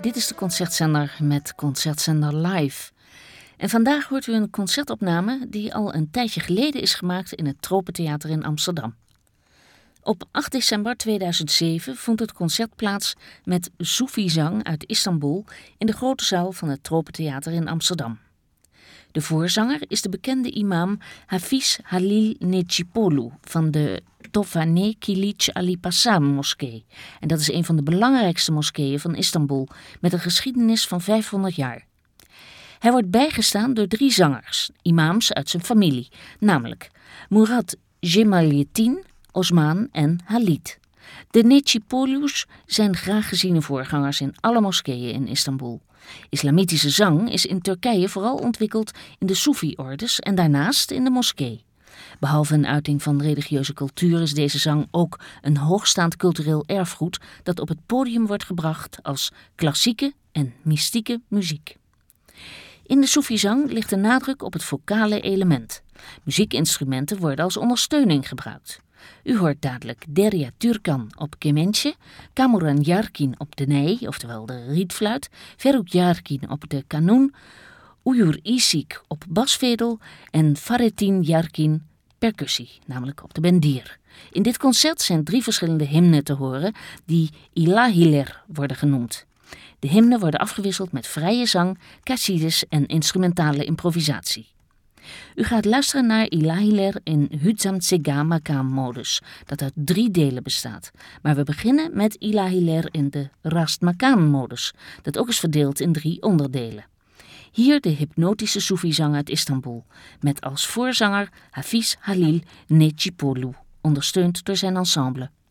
Dit is de Concertzender met Concertzender Live. En vandaag hoort u een concertopname die al een tijdje geleden is gemaakt in het Tropentheater in Amsterdam. Op 8 december 2007 vond het concert plaats met Soefizang uit Istanbul in de grote zaal van het Tropentheater in Amsterdam. De voorzanger is de bekende imam Hafiz Halil Necipolu van de Tofane Kiliç Ali Paşa moskee. En dat is een van de belangrijkste moskeeën van Istanbul met een geschiedenis van 500 jaar. Hij wordt bijgestaan door 3 zangers, imams uit zijn familie, namelijk Murat Cemalettin, Osman en Halit. De Necipolu's zijn graag geziene voorgangers in alle moskeeën in Istanbul. Islamitische zang is in Turkije vooral ontwikkeld in de Soefi-ordes en daarnaast in de moskee. Behalve een uiting van religieuze cultuur is deze zang ook een hoogstaand cultureel erfgoed dat op het podium wordt gebracht als klassieke en mystieke muziek. In de Soefizang ligt de nadruk op het vocale element. Muziekinstrumenten worden als ondersteuning gebruikt. U hoort dadelijk Derya Türkan op kemençe, Kamuran Yarkin op de ney, oftewel de rietfluit, Ferruh Yarkin op de kanoen, Uyur Isik op basvedel en Fahrettin Yarkin percussie, namelijk op de bendir. In dit concert zijn 3 verschillende hymnen te horen die ilahiler worden genoemd. De hymnen worden afgewisseld met vrije zang, kasides en instrumentale improvisatie. U gaat luisteren naar ilahiler in Hüzzam Tsega Makam modus, dat uit 3 delen bestaat. Maar we beginnen met ilahiler in de Rast Makam modus, dat ook is verdeeld in 3 onderdelen. Hier de hypnotische Soefizang uit Istanbul, met als voorzanger Hafiz Halil Necipolu, ondersteund door zijn ensemble.